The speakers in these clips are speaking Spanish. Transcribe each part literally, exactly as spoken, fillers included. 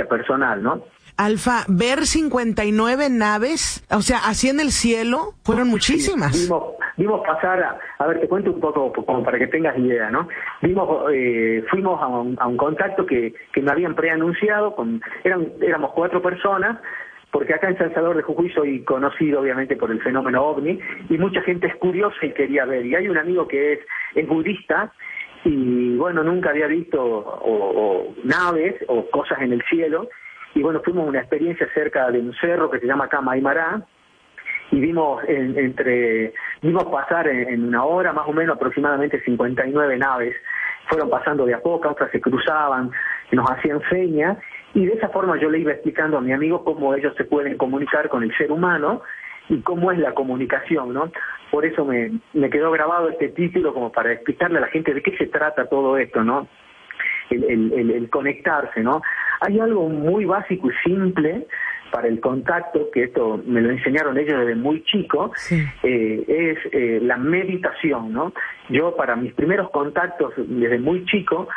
experiencia personal, ¿no? Alfa, ver cincuenta y nueve naves, o sea, así en el cielo, fueron muchísimas. Sí, vimos, vimos pasar, a, a ver, te cuento un poco como para que tengas idea, ¿no? Vimos, eh, fuimos a un, a un contacto que, que me habían preanunciado, con, eran, éramos cuatro personas, porque acá en San Salvador de Jujuy soy conocido obviamente por el fenómeno ovni, y mucha gente es curiosa y quería ver, y hay un amigo que es, es budista, y bueno, nunca había visto o, o naves o cosas en el cielo, y bueno, fuimos a una experiencia cerca de un cerro que se llama acá Maimará, y vimos en, entre vimos pasar en, en una hora más o menos aproximadamente cincuenta y nueve naves, fueron pasando de a poco, otras se cruzaban, nos hacían señas, y de esa forma yo le iba explicando a mi amigo cómo ellos se pueden comunicar con el ser humano y cómo es la comunicación, ¿no? Por eso me, me quedó grabado este título como para explicarle a la gente de qué se trata todo esto, ¿no? El, el, el, el conectarse, ¿no? Hay algo muy básico y simple para el contacto, que esto me lo enseñaron ellos desde muy chico, sí. eh, es eh, la meditación, ¿no? Yo para mis primeros contactos desde muy chico,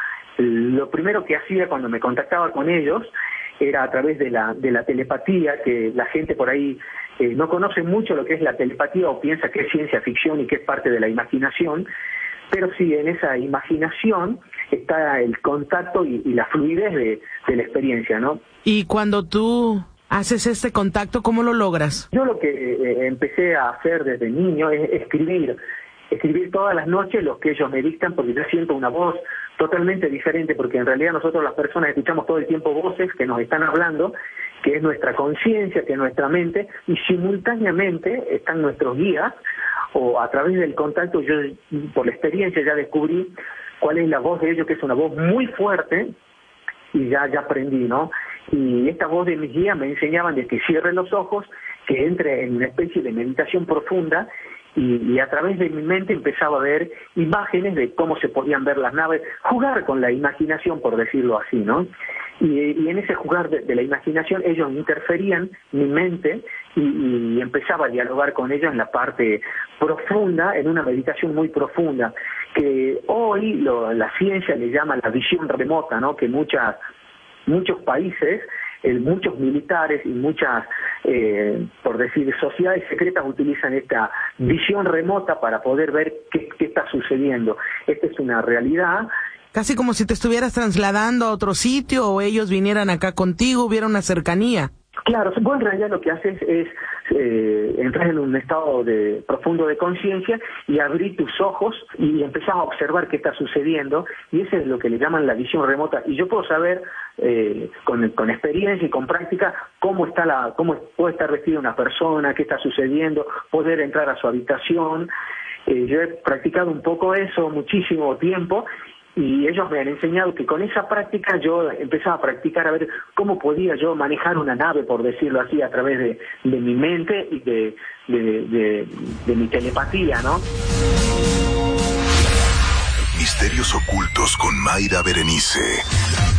lo primero que hacía cuando me contactaba con ellos era a través de la, de la telepatía, que la gente por ahí eh, no conoce mucho lo que es la telepatía o piensa que es ciencia ficción y que es parte de la imaginación, pero sí, en esa imaginación está el contacto y, y la fluidez de, de la experiencia, ¿no? Y cuando tú haces este contacto, ¿cómo lo logras? Yo lo que eh, empecé a hacer desde niño es escribir, escribir todas las noches lo que ellos me dictan, porque yo siento una voz totalmente diferente, porque en realidad nosotros las personas escuchamos todo el tiempo voces que nos están hablando, que es nuestra conciencia, que es nuestra mente, y simultáneamente están nuestros guías, o a través del contacto yo por la experiencia ya descubrí cuál es la voz de ellos, que es una voz muy fuerte, y ya, ya aprendí, ¿no? Y esta voz de mis guías me enseñaban de que cierre los ojos, que entre en una especie de meditación profunda, y, y a través de mi mente empezaba a ver imágenes de cómo se podían ver las naves, jugar con la imaginación, por decirlo así, ¿no? Y, y en ese jugar de, de la imaginación ellos interferían mi mente y, y empezaba a dialogar con ellos en la parte profunda, en una meditación muy profunda, que hoy lo, la ciencia le llama la visión remota, ¿no? Que muchas muchos países, eh, muchos militares y muchas, eh, por decir, sociedades secretas utilizan esta visión remota para poder ver qué, qué está sucediendo. Esta es una realidad. Casi como si te estuvieras trasladando a otro sitio o ellos vinieran acá contigo, hubiera una cercanía. Claro, vos en realidad lo que haces es eh, entrar en un estado de profundo de conciencia y abrir tus ojos y empezar a observar qué está sucediendo, y eso es lo que le llaman la visión remota. Y yo puedo saber eh, con, con experiencia y con práctica cómo está la, cómo puede estar vestida una persona, qué está sucediendo, poder entrar a su habitación. Eh, yo he practicado un poco eso muchísimo tiempo. Y ellos me han enseñado que con esa práctica yo empezaba a practicar a ver cómo podía yo manejar una nave, por decirlo así, a través de, de mi mente y de, de, de, de mi telepatía, ¿no? Misterios ocultos con Mayra Berenice.